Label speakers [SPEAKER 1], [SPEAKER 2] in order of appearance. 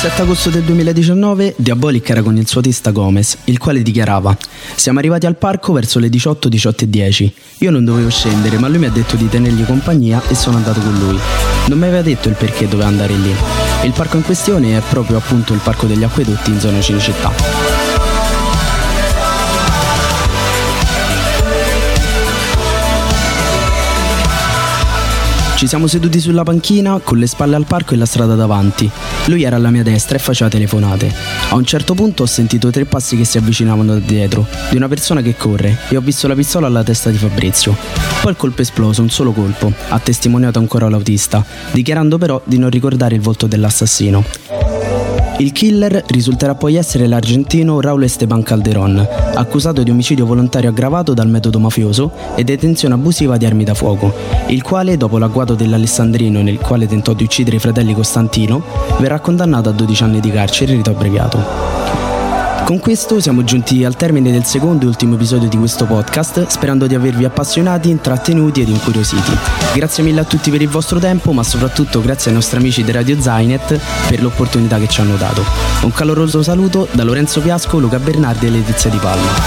[SPEAKER 1] 7 agosto del 2019 Diabolic era con il suo artista Gomez, il quale dichiarava: siamo arrivati al parco verso le 18:10. Io non dovevo scendere, ma lui mi ha detto di tenergli compagnia e sono andato con lui. Non mi aveva detto il perché doveva andare lì. Il parco in questione è proprio appunto il Parco degli Acquedotti in zona Cinecittà. Ci siamo seduti sulla panchina, con le spalle al parco e la strada davanti. Lui era alla mia destra e faceva telefonate. A un certo punto ho sentito 3 passi che si avvicinavano da dietro, di una persona che corre, e ho visto la pistola alla testa di Fabrizio. Poi il colpo è esploso, un solo colpo, ha testimoniato ancora l'autista, dichiarando però di non ricordare il volto dell'assassino. Il killer risulterà poi essere l'argentino Raúl Esteban Calderón, accusato di omicidio volontario aggravato dal metodo mafioso e detenzione abusiva di armi da fuoco, il quale, dopo l'agguato dell'Alessandrino nel quale tentò di uccidere i fratelli Costantino, verrà condannato a 12 anni di carcere in rito abbreviato. Con questo siamo giunti al termine del secondo e ultimo episodio di questo podcast, sperando di avervi appassionati, intrattenuti ed incuriositi. Grazie mille a tutti per il vostro tempo, ma soprattutto grazie ai nostri amici di Radio Zainet per l'opportunità che ci hanno dato. Un caloroso saluto da Lorenzo Piasco, Luca Bernardi e Letizia Di Palma.